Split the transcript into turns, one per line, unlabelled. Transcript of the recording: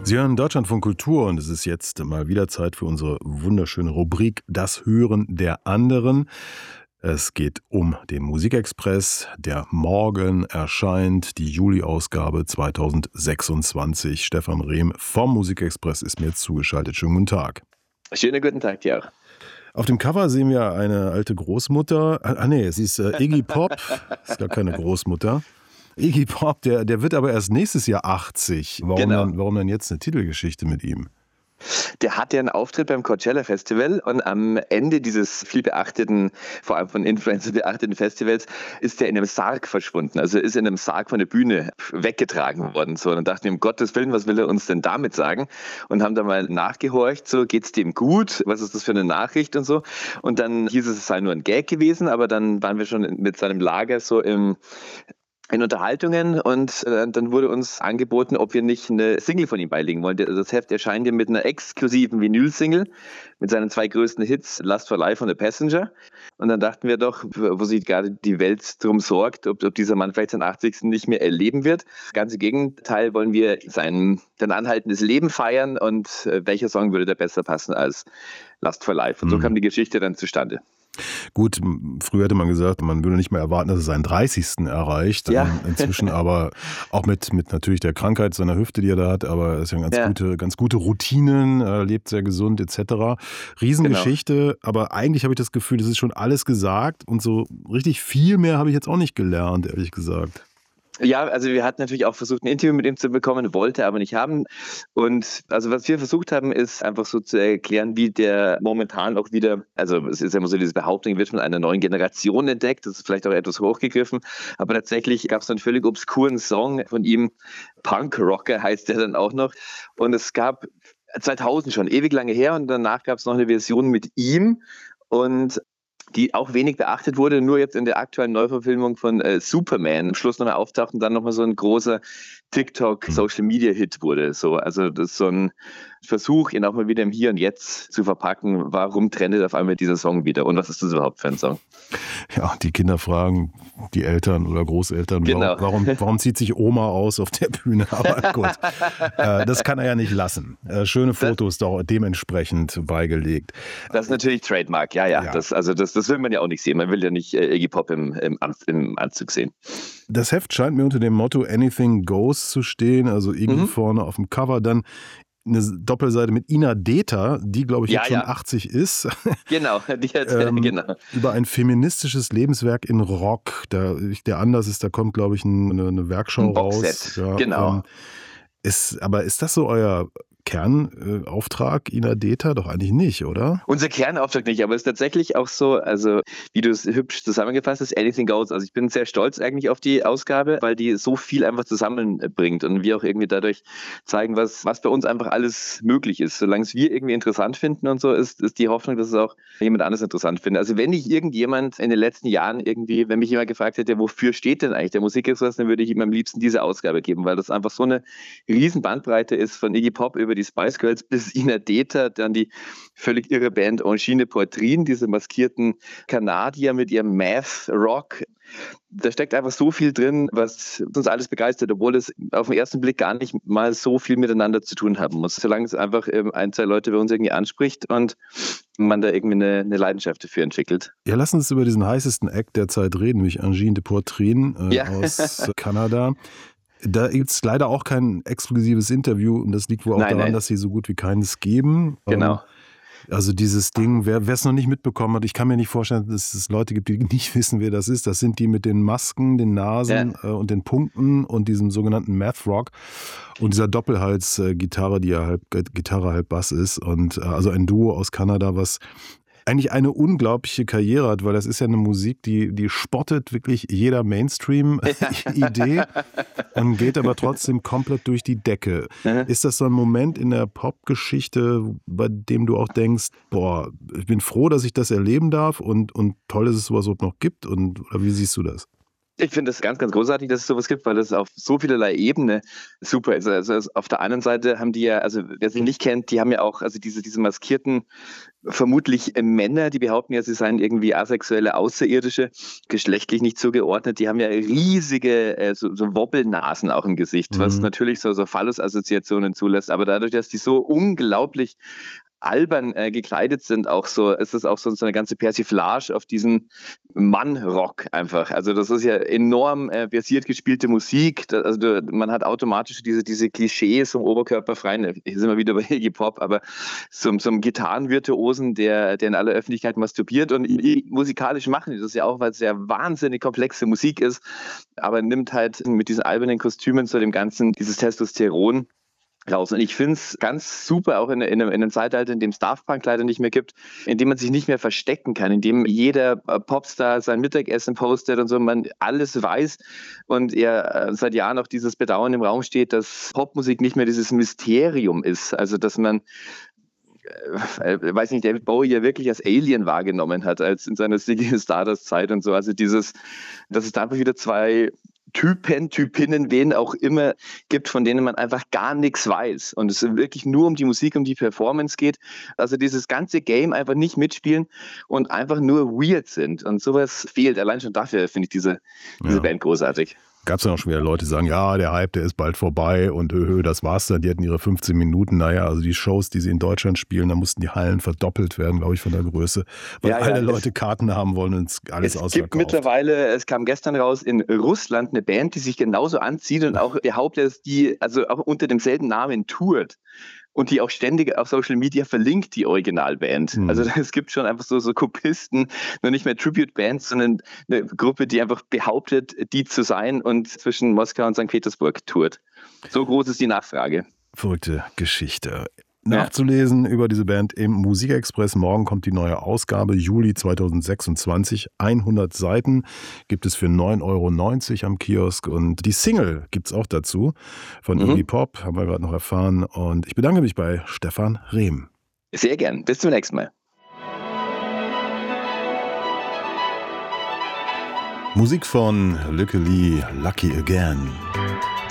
Sie hören Deutschlandfunk Kultur und es ist jetzt mal wieder Zeit für unsere wunderschöne Rubrik Das Hören der anderen. Es geht um den Musikexpress, der morgen erscheint, die Juli-Ausgabe 2026. Stefan Rehm vom Musikexpress ist mir jetzt zugeschaltet. Schönen guten Tag.
Schönen guten Tag dir auch.
Auf dem Cover sehen wir eine alte Großmutter. Nee, sie ist Iggy Pop, ist gar keine Großmutter. Iggy Pop, der wird aber erst nächstes Jahr 80. Warum dann jetzt eine Titelgeschichte mit ihm?
Der hatte einen Auftritt beim Coachella Festival und am Ende dieses viel beachteten, vor allem von Influencer beachteten Festivals, ist er in einem Sarg verschwunden. Also ist in einem Sarg von der Bühne weggetragen worden. So, und dann dachten wir, um Gottes Willen, was will er uns denn damit sagen? Und haben da mal nachgehorcht, so, geht's dem gut? Was ist das für eine Nachricht und so? Und dann hieß es sei nur ein Gag gewesen, aber dann waren wir schon mit seinem Lager so in Unterhaltungen und dann wurde uns angeboten, ob wir nicht eine Single von ihm beilegen wollen. Das Heft erscheint ja mit einer exklusiven Vinyl-Single mit seinen 2 größten Hits, Lust for Life und The Passenger. Und dann dachten wir doch, wo sich gerade die Welt drum sorgt, ob dieser Mann vielleicht seinen 80. nicht mehr erleben wird. Ganz im Gegenteil wollen wir sein dann anhaltendes Leben feiern und welcher Song würde da besser passen als Lust for Life? Und so kam die Geschichte dann zustande.
Gut, früher hätte man gesagt, man würde nicht mehr erwarten, dass er seinen 30. erreicht. Ja. Inzwischen aber auch mit natürlich der Krankheit seiner Hüfte, die er da hat, aber er ist ja ganz gute Routinen, lebt sehr gesund etc. Riesengeschichte, genau. Aber eigentlich habe ich das Gefühl, das ist schon alles gesagt und so richtig viel mehr habe ich jetzt auch nicht gelernt, ehrlich gesagt.
Ja, also wir hatten natürlich auch versucht, ein Interview mit ihm zu bekommen, wollte aber nicht haben. Und also was wir versucht haben, ist einfach so zu erklären, wie der momentan auch wieder, also es ist ja immer so diese Behauptung, wird von einer neuen Generation entdeckt, das ist vielleicht auch etwas hochgegriffen, aber tatsächlich gab es einen völlig obskuren Song von ihm, Punk Rocker heißt der dann auch noch. Und es gab 2000 schon, ewig lange her, und danach gab es noch eine Version mit ihm und die auch wenig beachtet wurde, nur jetzt in der aktuellen Neuverfilmung von Superman am Schluss nochmal auftaucht und dann nochmal so ein großer TikTok-Social-Media-Hit wurde. So, also das ist so ein Versuch, ihn auch mal wieder im Hier und Jetzt zu verpacken. Warum trendet auf einmal dieser Song wieder? Und was ist das überhaupt für ein Song?
Ja, die Kinder fragen die Eltern oder Großeltern, genau. warum zieht sich Oma aus auf der Bühne? Aber gut, das kann er ja nicht lassen. Schöne Fotos da dementsprechend beigelegt.
Das ist natürlich Trademark, ja. Das will man ja auch nicht sehen. Man will ja nicht Iggy Pop im Anzug sehen.
Das Heft scheint mir unter dem Motto Anything Goes zu stehen, also Iggy vorne auf dem Cover, dann eine Doppelseite mit Ina Deta, die, glaube ich, jetzt schon 80 ist.
Genau, die hat, genau.
Über ein feministisches Lebenswerk in Rock. Der Anlass ist, da kommt, glaube ich, eine Werkschau raus.
Ja, genau.
Aber ist das so euer Kernauftrag, Ina Deta? Doch eigentlich nicht, oder?
Unser Kernauftrag nicht, aber es ist tatsächlich auch so, also wie du es hübsch zusammengefasst hast, Anything Goes. Also ich bin sehr stolz eigentlich auf die Ausgabe, weil die so viel einfach zusammenbringt und wir auch irgendwie dadurch zeigen, was bei uns einfach alles möglich ist. Solange es wir irgendwie interessant finden und so, ist die Hoffnung, dass es auch jemand anderes interessant findet. Also wenn nicht irgendjemand in den letzten Jahren irgendwie, wenn mich jemand gefragt hätte, wofür steht denn eigentlich der Musikexpress, dann würde ich ihm am liebsten diese Ausgabe geben, weil das einfach so eine riesen Bandbreite ist, von Iggy Pop über die Spice Girls bis Ina Deta, dann die völlig irre Band Angine Poitrine, diese maskierten Kanadier mit ihrem Math-Rock. Da steckt einfach so viel drin, was uns alles begeistert, obwohl es auf den ersten Blick gar nicht mal so viel miteinander zu tun haben muss. Solange es einfach 1, 2 Leute bei uns irgendwie anspricht und man da irgendwie eine Leidenschaft dafür entwickelt.
Ja, lass uns über diesen heißesten Act der Zeit reden, nämlich Angine Poitrine aus Kanada. Da gibt es leider auch kein exklusives Interview und das liegt wohl auch daran, dass sie so gut wie keines geben.
Genau.
Also dieses Ding, wer es noch nicht mitbekommen hat, ich kann mir nicht vorstellen, dass es Leute gibt, die nicht wissen, wer das ist. Das sind die mit den Masken, den Nasen und den Punkten und diesem sogenannten Math Rock und dieser Doppelhals-Gitarre, die ja halb Gitarre, halb Bass ist. Und also ein Duo aus Kanada, was eigentlich eine unglaubliche Karriere hat, weil das ist ja eine Musik, die spottet wirklich jeder Mainstream-Idee und geht aber trotzdem komplett durch die Decke. Ist das so ein Moment in der Popgeschichte, bei dem du auch denkst, boah, ich bin froh, dass ich das erleben darf und toll, dass es sowas überhaupt noch gibt? Oder wie siehst du das?
Ich finde es ganz, ganz großartig, dass es sowas gibt, weil es auf so vielerlei Ebene super ist. Also auf der einen Seite haben die ja, also wer sie nicht kennt, die haben ja auch also diese maskierten vermutlich Männer, die behaupten ja, sie seien irgendwie asexuelle Außerirdische, geschlechtlich nicht zugeordnet, die haben ja riesige so Wobbelnasen auch im Gesicht, was natürlich so Phallus-Assoziationen zulässt, aber dadurch, dass die so unglaublich albern gekleidet sind, auch so, ist es auch so eine ganze Persiflage auf diesen Mann-Rock einfach. Also das ist ja enorm versiert gespielte Musik. Man hat automatisch diese Klischees vom Oberkörperfreien. Hier sind wir wieder bei Iggy Pop, aber so einem Gitarrenvirtuosen, der in aller Öffentlichkeit masturbiert. Und musikalisch machen die das ja auch, weil es ja wahnsinnig komplexe Musik ist. Aber nimmt halt mit diesen albernen Kostümen zu dem Ganzen dieses Testosteron raus. Und ich finde es ganz super, auch in einem Zeitalter, in dem es Daft Punk leider nicht mehr gibt, in dem man sich nicht mehr verstecken kann, in dem jeder Popstar sein Mittagessen postet und so, man alles weiß und seit Jahren auch dieses Bedauern im Raum steht, dass Popmusik nicht mehr dieses Mysterium ist. Also, dass man weiß nicht, David Bowie ja wirklich als Alien wahrgenommen hat, als in seiner Ziggy Stardust-Zeit und so. Also dass es da einfach wieder zwei Typinnen, wen auch immer gibt, von denen man einfach gar nichts weiß und es wirklich nur um die Musik, um die Performance geht. Also dieses ganze Game einfach nicht mitspielen und einfach nur weird sind und sowas fehlt. Allein schon dafür finde ich diese Band großartig.
Gab es ja auch schon wieder Leute, die sagen, ja, der Hype, der ist bald vorbei und das war's dann. Die hatten ihre 15 Minuten. Naja, also die Shows, die sie in Deutschland spielen, da mussten die Hallen verdoppelt werden, glaube ich, von der Größe, weil alle Leute Karten haben wollen und alles ausverkauft. Es gibt
mittlerweile, es kam gestern raus, in Russland eine Band, die sich genauso anzieht und auch behauptet, dass die also auch unter demselben Namen tourt. Und die auch ständig auf Social Media verlinkt, die Originalband. Also es gibt schon einfach so Kopisten, nur nicht mehr Tribute-Bands, sondern eine Gruppe, die einfach behauptet, die zu sein und zwischen Moskau und St. Petersburg tourt. So groß ist die Nachfrage.
Verrückte Geschichte. Nachzulesen über diese Band im Musikexpress. Morgen kommt die neue Ausgabe, Juli 2026. 100 Seiten gibt es für 9,90 € am Kiosk. Und die Single gibt es auch dazu von Iggy Pop, haben wir gerade noch erfahren. Und ich bedanke mich bei Stefan Rehm.
Sehr gern. Bis zum nächsten Mal.
Musik von Lucky Again.